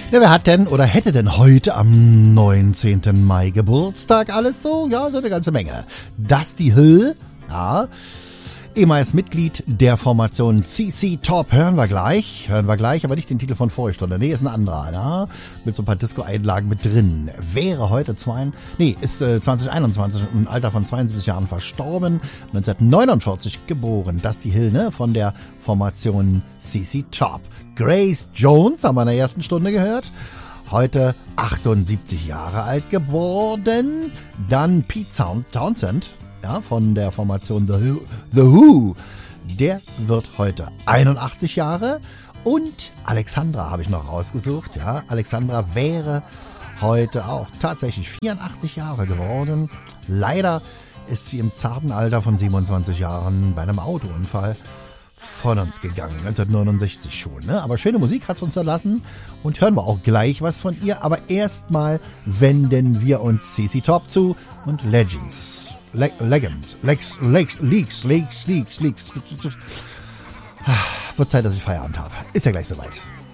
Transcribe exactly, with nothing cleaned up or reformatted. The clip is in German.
Ja, wer hat denn oder hätte denn heute am neunzehnten Mai Geburtstag? Alles so? Ja, so eine ganze Menge. Dusty Hill, ja, ehemals Mitglied der Formation C C Top, hören wir gleich, hören wir gleich, aber nicht den Titel von Vorstunden, nee, ist ein anderer, ja, mit so ein paar Disco-Einlagen mit drin. Wäre heute zwei, nee, ist äh, zwanzig einundzwanzig im Alter von zweiundsiebzig Jahren verstorben, neunzehnhundertneunundvierzig geboren, Dusty Hill, ne, von der Formation C C Top. Grace Jones haben wir in der ersten Stunde gehört. Heute achtundsiebzig Jahre alt geworden. Dann Pete Townsend, ja, von der Formation The, The Who. Der wird heute einundachtzig Jahre. Und Alexandra habe ich noch rausgesucht. Ja, Alexandra wäre heute auch tatsächlich vierundachtzig Jahre geworden. Leider ist sie im zarten Alter von siebenundzwanzig Jahren bei einem Autounfall von uns gegangen, neunzehnhundertneunundsechzig schon, ne? Aber schöne Musik hat es uns erlassen und hören wir auch gleich was von ihr. Aber erstmal wenden wir uns C C Top zu und Legends. Le Legends. Lex, Lex, Leaks, Leaks, Leaks, Leaks. Wird Zeit, dass ich Feierabend habe. Ist ja gleich soweit.